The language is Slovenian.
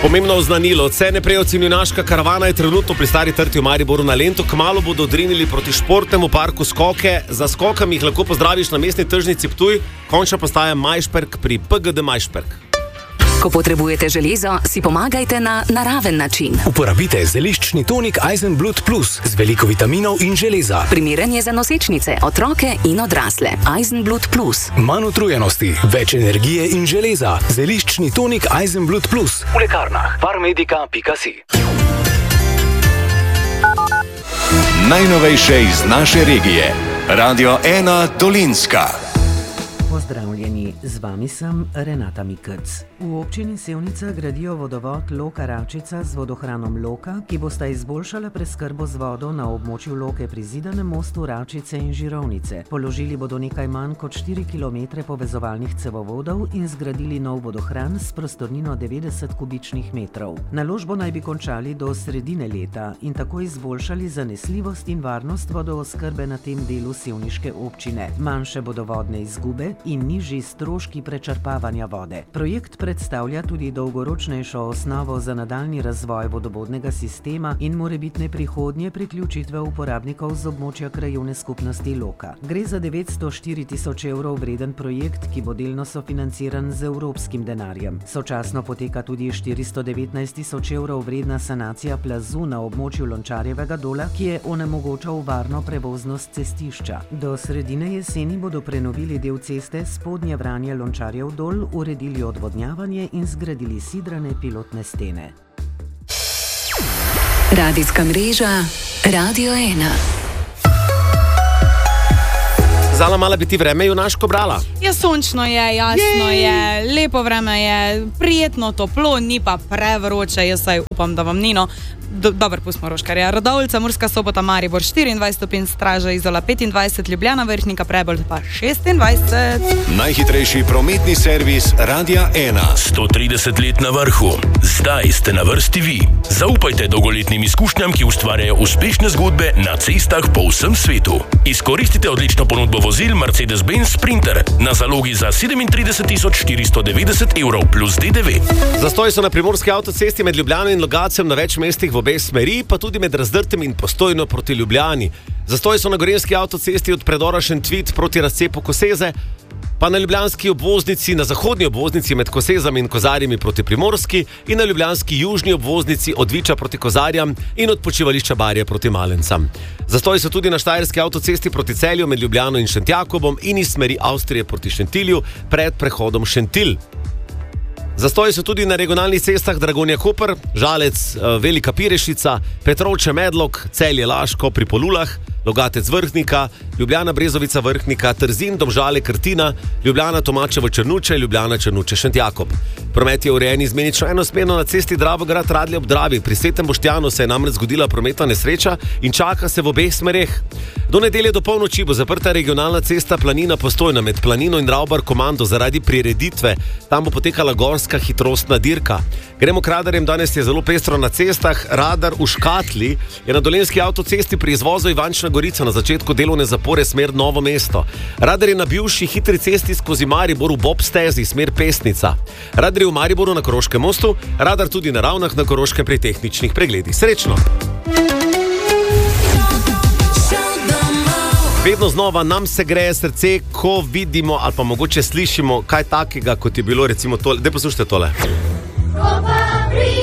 Pomembno oznanilo, cene preocenjuje junaška karavana je trenutno pri Stari trti v Mariboru na Lentu, kmalu bodo odrinili proti športnemu parku Skoke. Za skokami jih lahko pozdraviš na mestni tržnici Ptuj, končna postaja Majšperk pri PGD Majšperk. Ko potrebujete železo, si pomagajte na naraven način. Uporabite zeliščni tonik Eisenblut Plus z veliko vitaminov in železa. Primeren je za nosečnice, otroke in odrasle. Eisenblut Plus. Manj utrujenosti, več energije in železa. Zeliščni tonik Eisenblut Plus. V lekarnah Farmedica.si. Najnovejše iz naše regije. Radio 1 Dolinska. Pozdravljeni, z vami sem Renata Mikec. V občini Sevnica gradijo vodovod Loka Račica z vodohranom Loka, ki bosta izboljšala preskrbo z vodo na območju Loke pri Zidanem mostu, Račice in Žirovnice. Položili bodo nekaj manj kot 4 km povezovalnih cevovodov in zgradili nov vodohran s prostornino 90 kubičnih metrov. Naložbo naj bi končali do sredine leta in tako izboljšali zanesljivost in varnost vodooskrbe na tem delu sevniške občine. Manjše bodo vodne izgube in nižji stroški prečrpavanja vode. Projekt predstavlja tudi dolgoročnejšo osnovo za nadaljnji razvoj vodovodnega sistema in morebitne prihodnje priključitve uporabnikov z območja krajevne skupnosti Loka. Gre za 904 tisoč evrov vreden projekt, ki bo delno sofinanciran z evropskim denarjem. Sočasno poteka tudi 419 tisoč evrov vredna sanacija plazu na območju Lončarjevega dola, ki je onemogočal varno prevoznost cestišča. Do sredine jeseni bodo prenovili del ceste Spodnje Vranje Lončarjev dol, uredili odvodnjavanje in zgradili sidrane pilotne stene. Radijska mreža Radio 1. Zala, mala bi ti vreme junaško brala? Ja, sončno je, jasno je, lepo vreme je, prijetno toplo, ni pa prevroče, jaz saj upam, da vam ni, no. Dobar, pustimo Roškarja. Radovljica, Murska Sobota, Maribor 24 stopinj, Straža, Izola 25, Ljubljana, Vrhnika, Prebold pa 26. Najhitrejši prometni servis Radia 1. 130 let na vrhu. Zdaj ste na vrsti vi. Zaupajte dolgoletnim izkušnjam, ki ustvarjajo uspešne zgodbe na cestah po vsem svetu. Izkoristite odlično ponudbo vozil Mercedes-Benz Sprinter na zalogi za 37.490 evrov plus DDV. Zastoji so na primorski avtocesti med Ljubljano in Logatcem na več mestih v obe smeri, pa tudi med Razdrtem in Postojno proti Ljubljani. Zastoji so na gorenjski avtocesti od predora Šentvit proti razcepu Koseze, pa na ljubljanski obvoznici, na zahodni obvoznici med Kosezami in Kozarjami proti Primorski in na ljubljanski južni obvoznici od Viča proti Kozarjam in od počivališča Barje proti Malencam. Zastoji so tudi na štajerski avtocesti proti Celju med Ljubljano in Šentjakobom in iz smeri Avstrije proti Šentilju pred prehodom Šentilj. Zastoji so tudi na regionalnih cestah Dragonja-Koper, Žalec, Velika Pirešica, Petrovče-Medlog, Celje-Laško pri Polulah, Logatec-Vrhnika, Ljubljana-Brezovica Vrhnika, Trzin, Domžale-Krtina, Ljubljana-Tomačevo-Črnuče, Ljubljana-Črnuče-Šentjakob. Promet je urejen izmenično enosmerno na cesti Dravograd-Radlje ob Dravi. Pri Svetem Boštjanu se je namreč zgodila prometna nesreča in čaka se v obeh smereh. Do nedelje do polnoči bo zaprta regionalna cesta Planina-Postojna med Planino in Ravbar-Komando zaradi prireditve. Tam bo potekala gorska hitrostna dirka. Gremo k radarjem, danes je zelo pestro na cestah. Radar v Škatli je na dolenjski avtocesti pri izvozu Ivančna Gorica na začetku delovne zapore smer Novo mesto. Radar je na bivši hitri cesti skozi Maribor v Bob stezi smer Pesnica. Radar je v Mariboru na Koroškem mostu, radar tudi na Ravnah na Koroškem pri tehničnih pregledih. Srečno! Vedno znova nam se greje srce, ko vidimo ali pa mogoče slišimo kaj takega, kot je bilo recimo tole. Daj poslušajte tole.